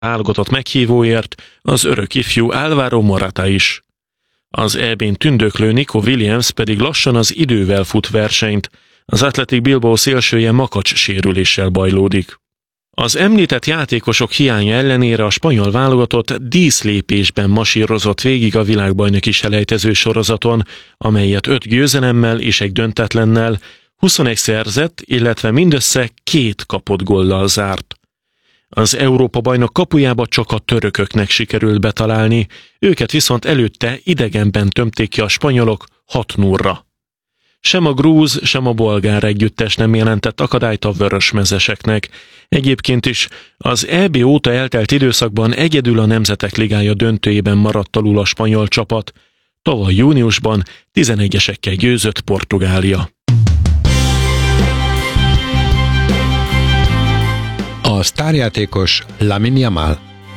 válogatott meghívóért az örök ifjú Álvaro Morata is. Az EB-n tündöklő Nico Williams pedig lassan az idővel fut versenyt, az Athletic Bilbao szélsője makacs sérüléssel bajlódik. Az említett játékosok hiánya ellenére a spanyol válogatott díszlépésben masírozott végig a világbajnoki selejtező sorozaton, amelyet 5 győzelemmel és egy döntetlennel, 21 szerzett, illetve mindössze 2 kapott góllal zárt. Az Európa-bajnok kapujába csak a törököknek sikerült betalálni, őket viszont előtte idegenben tömték ki a spanyolok 6-0-ra. Sem a grúz, sem a bolgár együttes nem jelentett akadályt a vörösmezeseknek. Egyébként is az EB óta eltelt időszakban egyedül a Nemzetek Ligája döntőjében maradt alul a spanyol csapat. Tavaly júniusban 11-esekkel győzött Portugália. A sztárjátékos Lamine Yamal.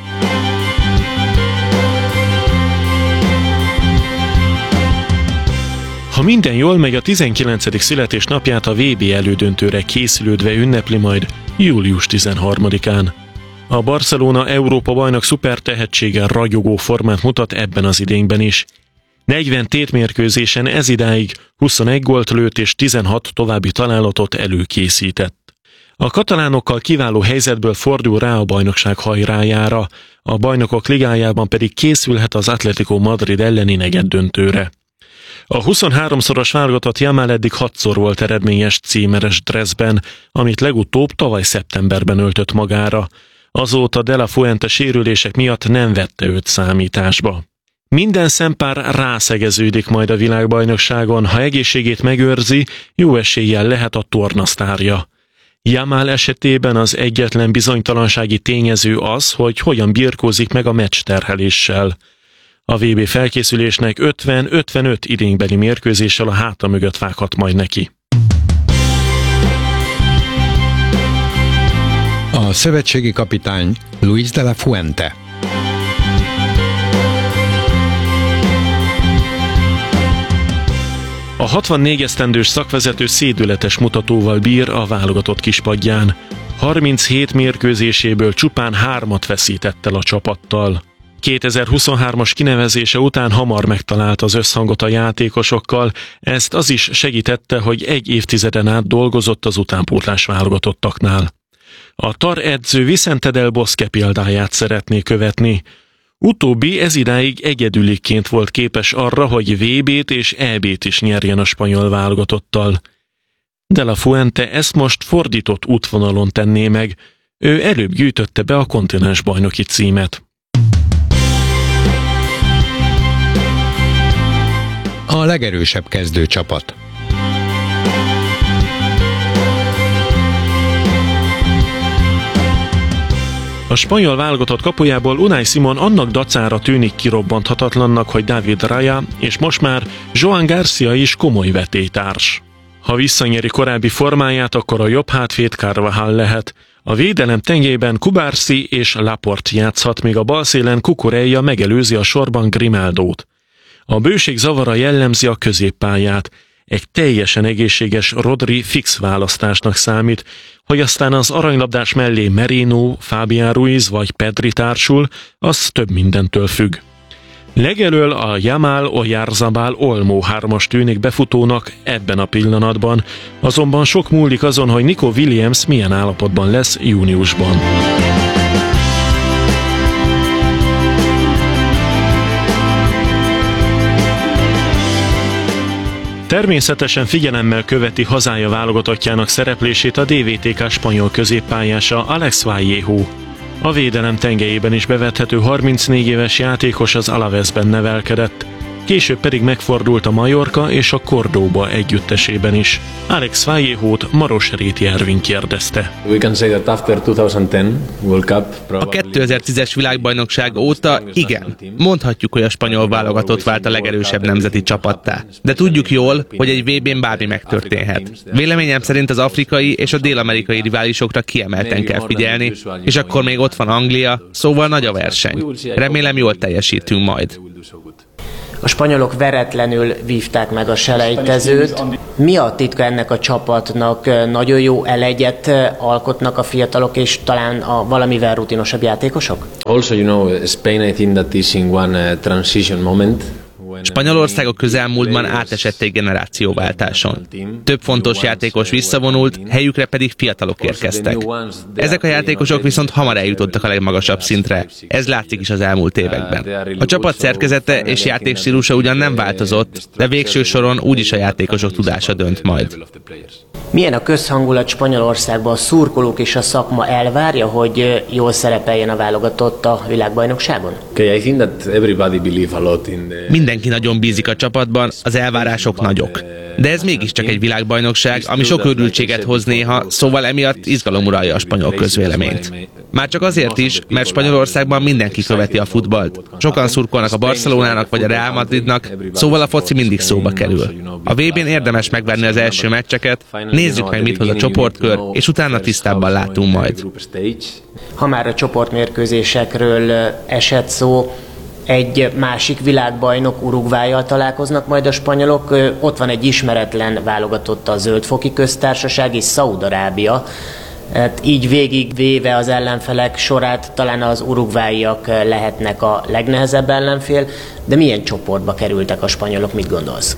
Ha minden jól megy, a 19. születésnapját a VB elődöntőre készülődve ünnepli majd július 13-án. A Barcelona Európa-bajnok szupertehetséggel ragyogó formát mutat ebben az idényben is. 40 tétmérkőzésen ezidáig 21 gólt lőtt és 16 további találatot előkészített. A katalánokkal kiváló helyzetből fordul rá a bajnokság hajrájára, a Bajnokok Ligájában pedig készülhet az Atlético Madrid elleni negyeddöntőre. A 23-szoros válogatott Yamal eddig 6-szor volt eredményes címeres dresszben, amit legutóbb tavaly szeptemberben öltött magára. Azóta De La Fuente sérülések miatt nem vette őt számításba. Minden szempár rászegeződik majd a világbajnokságon, ha egészségét megőrzi, jó eséllyel lehet a tornasztárja. Yamal esetében az egyetlen bizonytalansági tényező az, hogy hogyan birkózik meg a meccsterheléssel. A VB felkészülésnek 50-55 idénybeli mérkőzéssel a háta mögött vághat majd neki. A szövetségi kapitány Luis de la Fuente. A 64 esztendős szakvezető szédületes mutatóval bír a válogatott kispadján. 37 mérkőzéséből csupán 3-at veszített el a csapattal. 2023-as kinevezése után hamar megtalált az összhangot a játékosokkal, ezt az is segítette, hogy 1 évtizeden át dolgozott az utánpótlás válogatottaknál. A TAR edző Vicente del Bosque példáját szeretné követni. Utóbbi ezidáig egyedüliként volt képes arra, hogy VB-t és EB-t is nyerjen a spanyol válogatottal. De La Fuente ezt most fordított útvonalon tenné meg, ő előbb gyűjtötte be a kontinensbajnoki címet. A legerősebb kezdőcsapat. A spanyol válogatott kapujából Unai Simon annak dacára tűnik kirobbanthatatlannak, hogy David Raya és most már Joan Garcia is komoly vetélytárs. Ha visszanyeri korábbi formáját, akkor a jobb hátvéd Carvajal lehet. A védelem tengelyben Cubarsí és Laporte játszhat, míg a balszélen Cucurella megelőzi a sorban Grimaldót. A bőség zavara jellemzi a középpályát. Egy teljesen egészséges Rodri fix választásnak számít, hogy aztán az aranylabdás mellé Merino, Fabián Ruiz vagy Pedri társul, az több mindentől függ. Legelől a Yamal, Oyarzabal, Olmo 3-as tűnik befutónak ebben a pillanatban, azonban sok múlik azon, hogy Nico Williams milyen állapotban lesz júniusban. Természetesen figyelemmel követi hazája válogatottjának szereplését a DVTK spanyol középpályása Alex Vallejo. A védelem tengelyében is bevethető 34 éves játékos az Alavesben nevelkedett, később pedig megfordult a Mallorca és a Córdoba együttesében is. Alex Vallejót Maros Réti Ervin kérdezte. A 2010-es világbajnokság óta igen, mondhatjuk, hogy a spanyol válogatott vált a legerősebb nemzeti csapattá. De tudjuk jól, hogy egy VB-n bármi megtörténhet. Véleményem szerint az afrikai és a dél-amerikai riválisokra kiemelten kell figyelni, és akkor még ott van Anglia, szóval nagy a verseny. Remélem jól teljesítünk majd. A spanyolok veretlenül vívták meg a selejtezőt. Mi a titka ennek a csapatnak? Nagyon jó elegyet alkotnak a fiatalok és talán a valamivel rutinosabb játékosok? Also, Spain, I think that is in one transition moment. Spanyolország a közelmúltban átesett egy generációváltáson. Több fontos játékos visszavonult, helyükre pedig fiatalok érkeztek. Ezek a játékosok viszont hamar eljutottak a legmagasabb szintre. Ez látszik is az elmúlt években. A csapat szerkezete és játékstílusa ugyan nem változott, de végső soron úgyis a játékosok tudása dönt majd. Milyen a közhangulat Spanyolországban? A szurkolók és a szakma elvárja, hogy jól szerepeljen a válogatott a világbajnokságon? Mindenki nagyon bízik a csapatban, az elvárások nagyok. De ez mégiscsak egy világbajnokság, ami sok örültséget hoz néha, szóval emiatt izgalom uralja a spanyol közvéleményt. Már csak azért is, mert Spanyolországban mindenki követi a futballt. Sokan szurkolnak a Barcelonának vagy a Real Madridnak, szóval a foci mindig szóba kerül. A VB-n érdemes megvenni az első meccseket, nézzük meg, mit hoz a csoportkör, és utána tisztábban látunk majd. Ha már a csoportmérkőzésekről esett szó, egy másik világbajnok Uruguayyal találkoznak majd a spanyolok. Ott van egy ismeretlen válogatott, a Zöldfoki Köztársaság és Szaúd-Arábia. Hát így végigvéve az ellenfelek sorát talán az uruguayiak lehetnek a legnehezebb ellenfél, de milyen csoportba kerültek a spanyolok, mit gondolsz?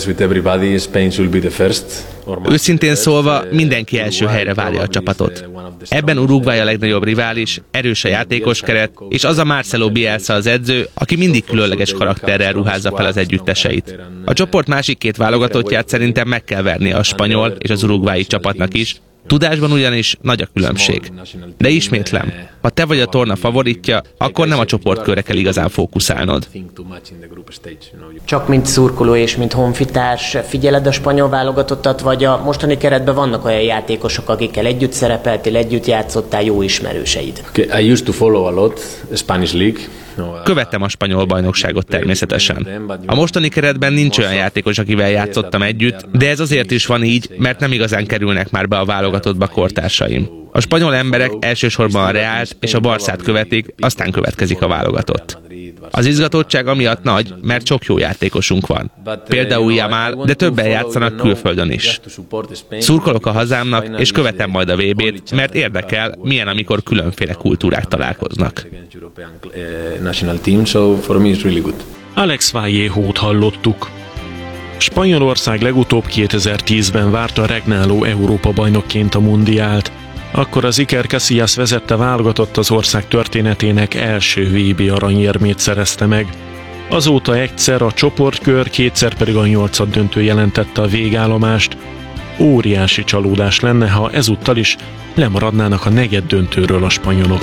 Őszintén szólva, mindenki első helyre várja a csapatot. Ebben Uruguay a legnagyobb rivális, erős a játékos keret, és az a Marcelo Bielsa az edző, aki mindig különleges karakterrel ruházza fel az együtteseit. A csoport másik két válogatottját szerintem meg kell vernie a spanyol és az uruguayi csapatnak is, tudásban ugyanis nagy a különbség. De ismétlem, ha te vagy a torna favoritja, akkor nem a csoportkörre kell igazán fókuszálnod. Csak mint szurkoló és mint honfitárs figyeled a spanyol válogatottat, vagy a mostani keretben vannak olyan játékosok, akikkel együtt szerepeltél, együtt játszottál, jó ismerőseid? I used to follow a lot Spanish League. Követtem a spanyol bajnokságot természetesen. A mostani keretben nincs olyan játékos, akivel játszottam együtt, de ez azért is van így, mert nem igazán kerülnek már be a válogatottba kortársaim. A spanyol emberek elsősorban a Reált és a Barszát követik, aztán következik a válogatott. Az izgatottság amiatt nagy, mert sok jó játékosunk van. Például Yamal, de többen játszanak külföldön is. Szurkolok a hazámnak, és követem majd a VB-t, mert érdekel, milyen, amikor különféle kultúrák találkoznak. Alex Vallejót hallottuk. Spanyolország legutóbb 2010-ben várta regnáló Európa-bajnokként a mundiált. Akkor az Iker Casillas vezette válogatott az ország történetének első VB aranyérmét szerezte meg. Azóta egyszer a csoportkör, kétszer pedig a nyolcaddöntő jelentette a végállomást. Óriási csalódás lenne, ha ezúttal is lemaradnának a negyeddöntőről a spanyolok.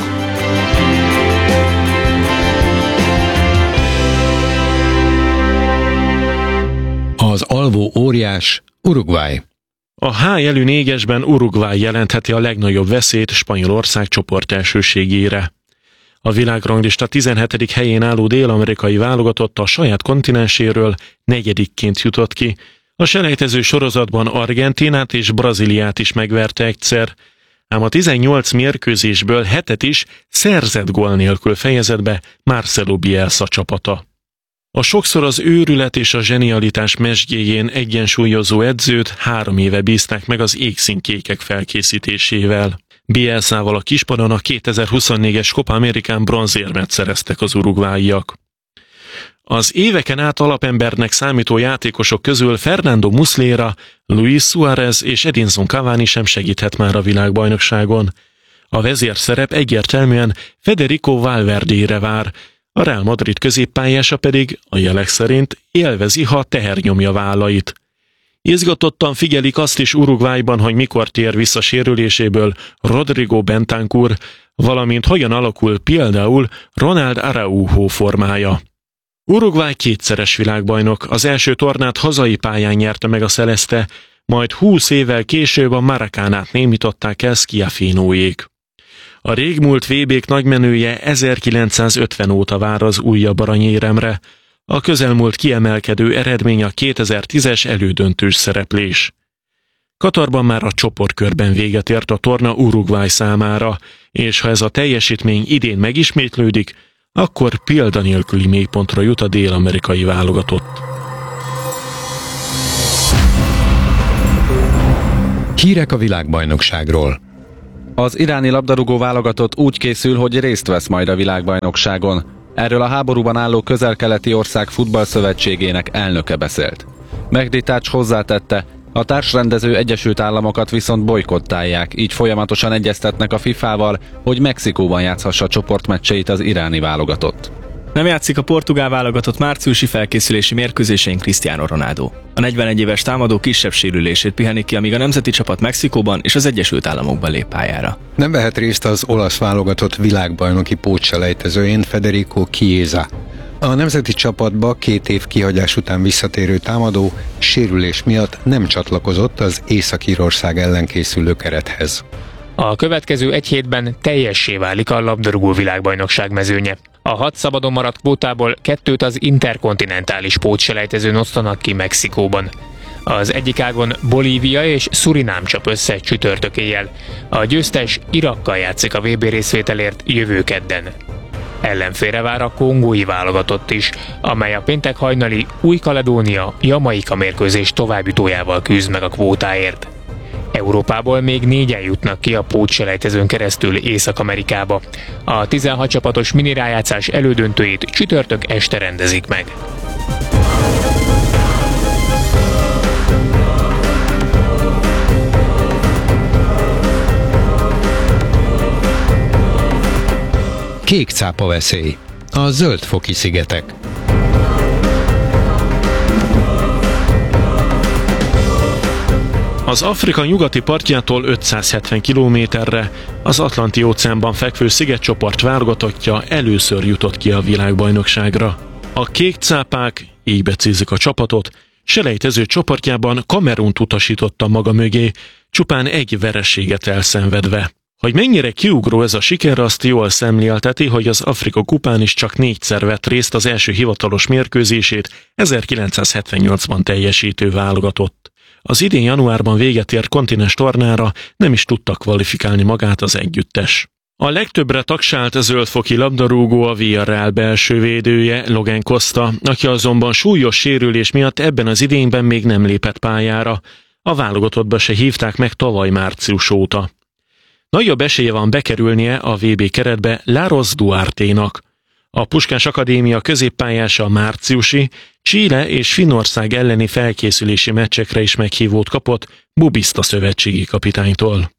Az alvó óriás Uruguay. A H jelű négyesben Uruguay jelentheti a legnagyobb veszélyt Spanyolország csoportelsőségére. A világranglista 17. helyén álló dél-amerikai válogatott a saját kontinenséről negyedikként jutott ki. A selejtező sorozatban Argentínát és Brazíliát is megverte egyszer, ám a 18 mérkőzésből 7-et is szerzett gól nélkül fejezett be Marcelo Bielsa csapata. A sokszor az őrület és a zsenialitás mezsgyéjén egyensúlyozó edzőt 3 éve bízták meg az égszínkékek felkészítésével. Bielsával a kispadon a 2024-es Copa Americán bronzérmet szereztek az uruguayiak. Az éveken át alapembernek számító játékosok közül Fernando Muslera, Luis Suárez és Edinson Cavani sem segíthet már a világbajnokságon. A vezérszerep egyértelműen Federico Valverdére vár, a Real Madrid középpályása pedig, a jelek szerint, élvezi, ha teher nyomja vállait. Izgatottan figyelik azt is Uruguayban, hogy mikor tér vissza sérüléséből Rodrigo Bentancur, valamint hogyan alakul például Ronald Araujo formája. Uruguay kétszeres világbajnok, az első tornát hazai pályán nyerte meg a Celeste, majd 20 évvel később a Maracánát némították el Schiaffinoék. A régmúlt VB-k nagymenője 1950 óta vár az újabb aranyéremre, a közelmúlt kiemelkedő eredmény a 2010-es elődöntős szereplés. Katarban már a csoportkörben véget ért a torna Uruguay számára, és ha ez a teljesítmény idén megismétlődik, akkor példanélküli mélypontra jut a dél-amerikai válogatott. Hírek a világbajnokságról. Az iráni labdarúgó válogatott úgy készül, hogy részt vesz majd a világbajnokságon. Erről a háborúban álló közel-keleti ország futballszövetségének elnöke beszélt. Mehdi Tács hozzátette, a társrendező Egyesült Államokat viszont bojkottálják, így folyamatosan egyeztetnek a FIFA-val, hogy Mexikóban játszhassa csoportmeccseit az iráni válogatott. Nem játszik a portugál válogatott márciusi felkészülési mérkőzésén Cristiano Ronaldo. A 41 éves támadó kisebb sérülését piheni ki, amíg a nemzeti csapat Mexikóban és az Egyesült Államokban lép pályára. Nem vehet részt az olasz válogatott világbajnoki pótselejtezőjén Federico Chiesa. A nemzeti csapatba 2 év kihagyás után visszatérő támadó sérülés miatt nem csatlakozott az Észak-Írország ellen készülő kerethez. A következő egy hétben teljessé válik a labdarúgó világbajnokság mezőnye. A 6 szabadon maradt kvótából 2 az interkontinentális pótselejtezőn osztanak ki Mexikóban. Az egyik ágon Bolívia és Szurinám csap össze csütörtök éjjel. A győztes Irakkal játszik a VB részvételért jövő kedden. Ellenfélre vár a kongói válogatott is, amely a péntek hajnali Új-Kaledónia-Jamaika mérkőzés továbbjutójával küzd meg a kvótáért. Európából még 4-en jutnak ki a pótselejtezőn keresztül Észak-Amerikába. A 16 csapatos minirájátszás elődöntőjét csütörtök este rendezik meg. Kékcápa veszély. A Zöld-foki szigetek. Az Afrika nyugati partjától 570 kilométerre az Atlanti-óceánban fekvő szigetcsoport válogatottja először jutott ki a világbajnokságra. A kékcápák, így becézik a csapatot, selejtező csoportjában Kamerunt utasította maga mögé, csupán egy vereséget elszenvedve. Hogy mennyire kiugró ez a siker, azt jól szemlélteti, hogy az Afrika kupán is csak 4-szer vett részt az első hivatalos mérkőzését 1978-ban teljesítő válogatott. Az idén januárban véget ért kontinens tornára nem is tudta kvalifikálni magát az együttes. A legtöbbre tagsált zöldfoki labdarúgó a Villarreal belső védője, Logan Costa, aki azonban súlyos sérülés miatt ebben az idényben még nem lépett pályára. A válogatottba se hívták meg tavaly március óta. Nagyobb esélye van bekerülnie a VB keretbe Laros Duarte-nak. A Puskás Akadémia középpályása a márciusi, Chile és Finnország elleni felkészülési meccsekre is meghívót kapott Bubista szövetségi kapitánytól.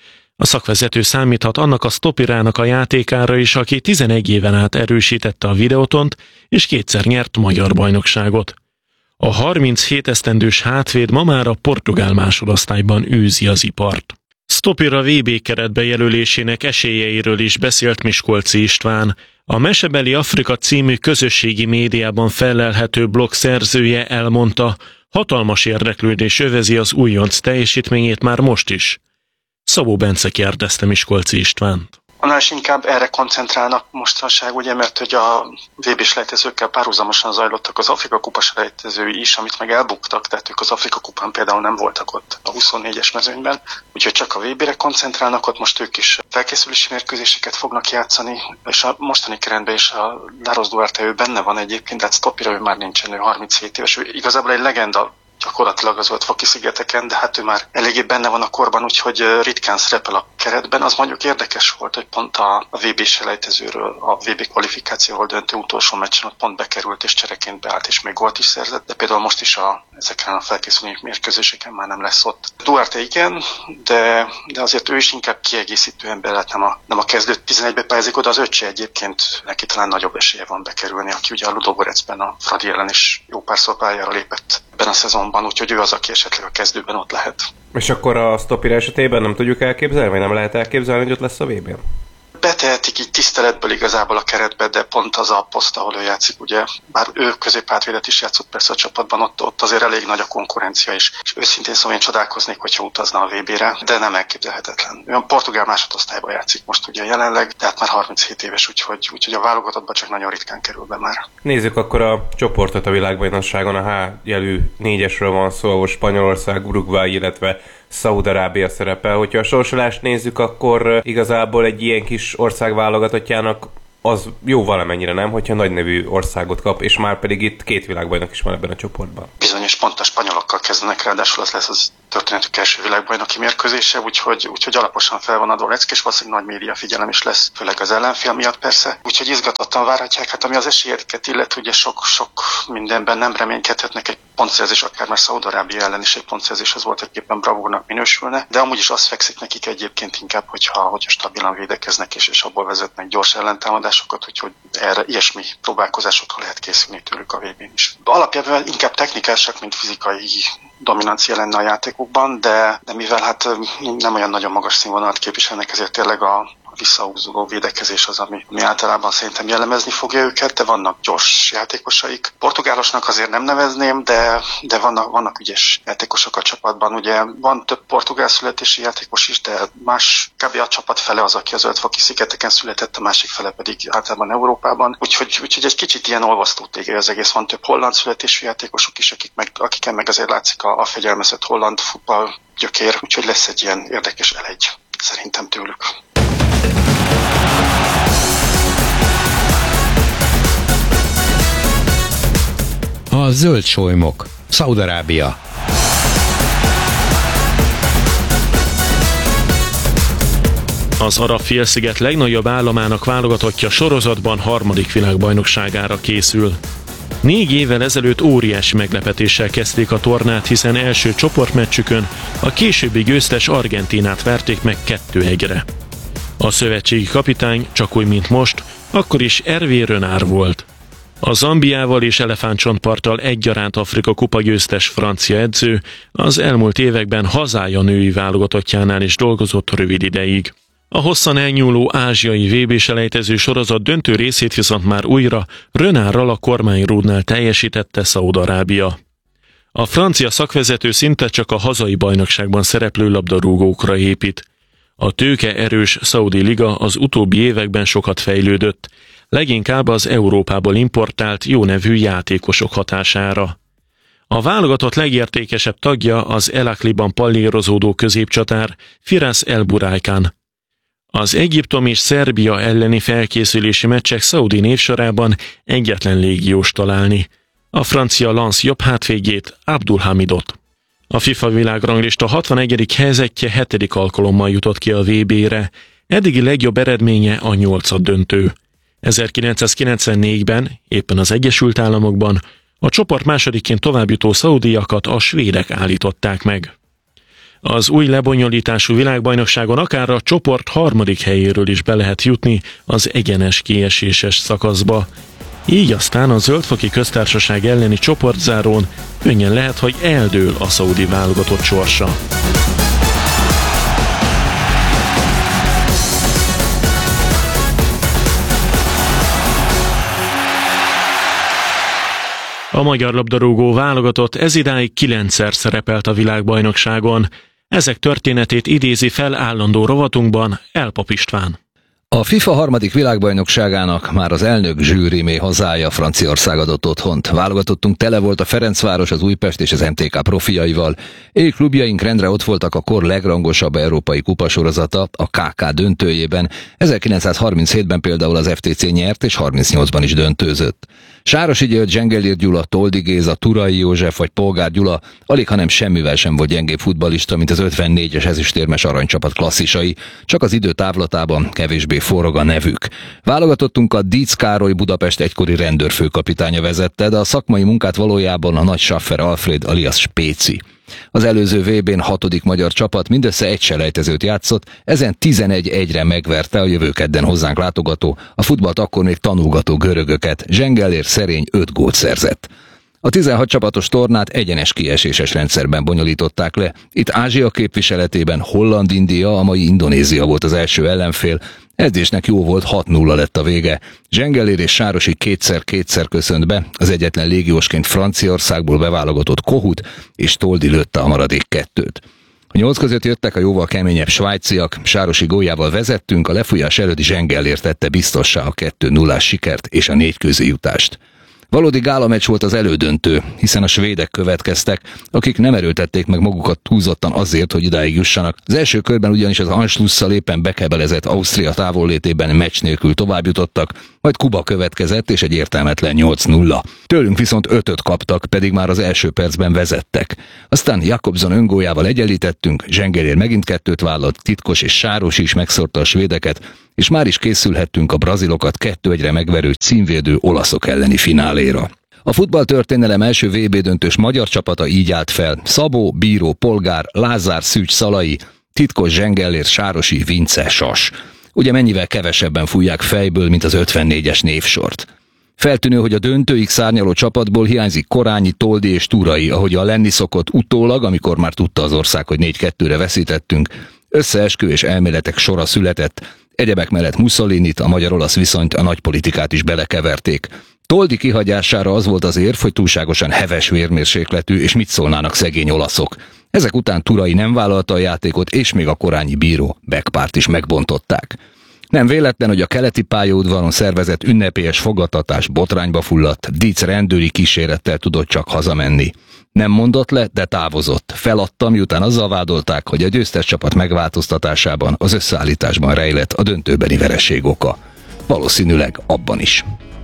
A szakvezető számíthat annak a Stopirának a játékára is, aki 11 éven át erősítette a Videótont, és 2-szer nyert magyar bajnokságot. A 37 esztendős hátvéd ma már a portugál másodosztályban űzi az ipart. Stopira VB keretbe jelölésének esélyeiről is beszélt Miskolci István. A Mesebeli Afrika című közösségi médiában fellelhető blog szerzője elmondta, hatalmas érdeklődés övezi az újonc teljesítményét már most is. Szabó Bence kérdezte Miskolci Istvánt. Annál is inkább erre koncentrálnak mostanság, ugye, mert hogy a VB-selejtezőkkel párhuzamosan zajlottak az Afrika kupa selejtezői is, amit meg elbuktak, tehát ők az Afrika kupán például nem voltak ott a 24-es mezőnyben, úgyhogy csak a VB-re koncentrálnak, ott most ők is felkészülési mérkőzéseket fognak játszani, és a mostani keretben is a Laros Duarte, ő benne van egyébként, tehát Stopira ő már nincsen, ő 37 éves, ő igazából egy legenda, gyakorlatilag az Zöld-foki szigeteken, de hát ő már eléggé benne van a korban, úgyhogy ritkán szerepel a keretben. Az mondjuk érdekes volt, hogy pont a VB selejtezőről, a VB kvalifikációval döntő utolsó meccsen ott pont bekerült és csereként beállt, és még gólt is szerzett, de például most is ezeken a felkészülő mérkőzéseken már nem lesz ott. Duarte igen, de azért ő is inkább kiegészítő ember lett, nem a kezdő 11-be pályázik oda, az öccse egyébként neki talán nagyobb esélye van bekerülni, aki ugye a Ludogoretsben a Fradi ellen is jó párszor pályára lépett ebben a szezonban, úgyhogy ő az, aki esetleg a kezdőben ott lehet. És akkor a Stopira esetében nem tudjuk elképzelni, vagy nem lehet elképzelni, hogy ott lesz a VB-n? Betehetik így tiszteletből igazából a keretbe, de pont az a poszt, ahol ő játszik, ugye, bár ő középhátvédet is játszott persze a csapatban, ott azért elég nagy a konkurencia is. És őszintén szóval én csodálkoznék, hogyha utazna a VB-re, de nem elképzelhetetlen. Ő a portugál másodosztályban játszik most ugye jelenleg, de hát már 37 éves, úgyhogy a válogatottban csak nagyon ritkán kerül be már. Nézzük akkor a csoportot a világbajnokságon, a H jelű 4-esről van szó, ahol Spanyolország, Uruguay, illetve Szaúd-Arábia szerepel. Hogyha a sorsolást nézzük, akkor igazából egy ilyen kis ország válogatottjának az jó valamennyire, nem, hogyha nagy nevű országot kap, és már pedig itt 2 világbajnok is van ebben a csoportban. Bizonyos pont a spanyolokkal kezdenek, ráadásul az lesz az történetük első világbajnoki mérkőzése, úgyhogy alaposan fel van adva lecke, és valószínűleg nagy média figyelem is lesz, főleg az ellenfél miatt persze. Úgyhogy izgatottan várhatják, hát ami az esélyeket illet, ugye sok mindenben nem reménykedhetnek, egy pontszerzés, akár már Szaúd-Arábia ellen is egy pontszerzés az voltak éppen bravúrnak minősülne, de amúgy is az fekszik nekik egyébként inkább, hogyha stabilan védekeznek és abból vezetnek gyors ellentámadásokat, úgyhogy erre ilyesmi próbálkozásokra lehet készülni tőlük a VB-n is. Alapjában inkább technikásak, mint fizikai dominancia lenne a játékokban, de mivel hát nem olyan nagyon magas színvonalat képviselnek, ezért tényleg a visszahúzódó védekezés az, ami általában szerintem jellemezni fogja őket, de vannak gyors játékosaik. Portugálosnak azért nem nevezném, de vannak ügyes játékosok a csapatban. Ugye van több portugál születési játékos is, de más kb. A csapat fele az, aki a Zöld-foki szigeteken született, a másik fele pedig általában Európában. Úgyhogy egy kicsit ilyen olvasztó tégely az egész. Van több holland születésű játékosok is, akiken meg azért látszik a fegyelmezett holland futball gyökér, úgyhogy lesz egy ilyen érdekes elegy szerintem tőlük. A zöld solymok. Szaúd-Arábia. Az Arab-félsziget legnagyobb államának válogatottja sorozatban 3. világbajnokságára készül. 4 évvel ezelőtt óriási meglepetéssel kezdték a tornát, hiszen első csoportmeccsükön a későbbi győztes Argentínát verték meg 2-1-re. A szövetségi kapitány, csak úgy, mint most, akkor is Hervé Renard volt. A Zambiával és Elefántcsontparttal egyaránt Afrika kupa győztes francia edző az elmúlt években hazája női válogatottjánál is dolgozott rövid ideig. A hosszan elnyúló ázsiai VB-selejtező sorozat döntő részét viszont már újra Renardral a kormányrúdnál teljesítette Szaúd-Arábia. A francia szakvezető szinte csak a hazai bajnokságban szereplő labdarúgókra épít. A tőke-erős szaudi liga az utóbbi években sokat fejlődött, leginkább az Európából importált jó nevű játékosok hatására. A válogatott legértékesebb tagja az El Ahliban pallérozódó középcsatár Firas El Buraikan. Az Egyiptom és Szerbia elleni felkészülési meccsek szaudi névsorában egyetlen légiós találni, a francia Lens jobb hátvégét, Abdulhamidot. A FIFA világranglista 61. helyzetje 7. alkalommal jutott ki a VB-re, eddigi legjobb eredménye a 8. döntő. 1994-ben, éppen az Egyesült Államokban, a csoport másodiként továbbjutó szaudiakat a svédek állították meg. Az új lebonyolítású világbajnokságon akár a csoport 3. helyéről is be lehet jutni az egyenes kieséses szakaszba. Így aztán a Zöld-foki köztársaság elleni csoportzárón könnyen lehet, hogy eldől a szaudi válogatott sorsa. A magyar labdarúgó válogatott ezidáig 9-szer szerepelt a világbajnokságon. Ezek történetét idézi fel állandó rovatunkban Elpap István. A FIFA 3. világbajnokságának már az elnök zsűrimé hazája Franciaország adott otthont. Válogatottunk tele volt a Ferencváros, az Újpest és az MTK profiaival. Klubjaink rendre ott voltak a kor legrangosabb európai kupasorozata, a KK döntőjében. 1937-ben például az FTC nyert, és 38-ban is döntőzött. Sárosi György, Zsengelér Gyula, Toldi Géza, Turai József vagy Polgár Gyula alig, hanem semmivel sem volt gyengébb futballista, mint az 54-es ezüstérmes aranycsapat klasszisai, csak az idő távlatában kevésbé forog a nevük. Válogatottunkat Dísz Károly, Budapest egykori rendőrfőkapitánya vezette, de a szakmai munkát valójában a nagy Schaffer Alfred alias Spéci. Az előző VB-n 6. magyar csapat mindössze egy selejtezőt játszott, ezen 11-1-re megverte a jövő kedden hozzánk látogató, a futballt akkor még tanulgató görögöket. Zsengelér szerény 5 gólt szerzett. A 16 csapatos tornát egyenes kieséses rendszerben bonyolították le. Itt Ázsia képviseletében Holland-India, a mai Indonézia volt az első ellenfél. Edzésnek jó volt, 6-0 lett a vége. Zsengelér és Sárosi kétszer köszönt be, az egyetlen légiósként Franciaországból beválogatott Kohut, és Toldi lőtte a maradék 2-t. A 8 között jöttek a jóval keményebb svájciak, Sárosi góljával vezettünk, a lefújás előtt Zsengelér tette biztossá a 2-0-ás sikert és a 4 közé jutást. Valódi gálameccs volt az elődöntő, hiszen a svédek következtek, akik nem erőltették meg magukat túlzottan azért, hogy idáig jussanak. Az első körben ugyanis az Anschlusszal éppen bekebelezett Ausztria távollétében meccs nélkül továbbjutottak, majd Kuba következett és egy értelmetlen 8-0. Tőlünk viszont 5-öt kaptak, pedig már az első percben vezettek. Aztán Jakobson öngójával egyenlítettünk, Zsengelér megint 2-t vállalt, Titkos és Sáros is megszórta a svédeket, és már is készülhettünk a brazilokat 2-1-re megverő címvédő olaszok elleni fináléra. A futballtörténelem első VB döntős magyar csapata így állt fel: Szabó, Bíró, Polgár, Lázár, Szűcs, Szalai, Titkos, Zsengelér, Sárosi, Vince, Sas. Ugye mennyivel kevesebben fújják fejből, mint az 54-es névsort. Feltűnő, hogy a döntőig szárnyaló csapatból hiányzik Korányi, Toldi és Turai, ahogy a lenni szokott utólag, amikor már tudta az ország, hogy 4-2-re veszítettünk. Összeeskü és elméletek sora született, egyebek mellett Mussolinit, a magyar-olasz viszonyt, a nagypolitikát is belekeverték. Toldi kihagyására az volt az érv, hogy túlságosan heves vérmérsékletű, és mit szólnának szegény olaszok. Ezek után Turai nem vállalta a játékot, és még a Korányi bíró backpárt is megbontották. Nem véletlen, hogy a keleti pályaudvaron szervezett ünnepélyes fogadtatás botrányba fulladt, Dietz rendőri kísérettel tudott csak hazamenni. Nem mondott le, de távozott. Feladta, miután azzal vádolták, hogy a győztes csapat megváltoztatásában, az összeállításban rejlett a döntőbeni vereség oka. Valószínűleg abban is.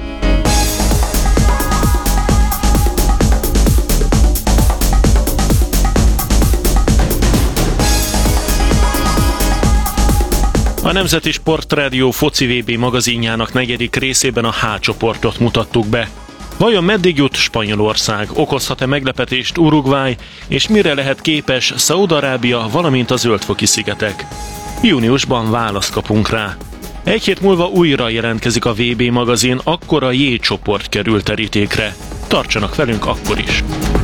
A Nemzeti Sportrádió foci VB magazinjának 4. részében a H csoportot mutattuk be. Vajon meddig jut Spanyolország? Okozhat-e meglepetést Uruguay? És mire lehet képes Szaúd-Arábia, valamint a Zöldfoki-szigetek? Júniusban választ kapunk rá. Egy hét múlva újra jelentkezik a VB magazin, akkor a J csoport kerül terítékre. Tartsanak velünk akkor is!